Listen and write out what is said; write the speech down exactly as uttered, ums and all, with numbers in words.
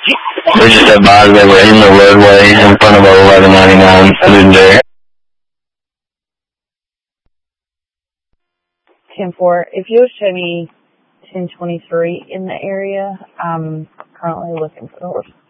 They just advised they were in the roadway in front of eleven ninety-nine Legendary. ten four, if you'll show me ten twenty-three in the area, I'm currently looking for the horse.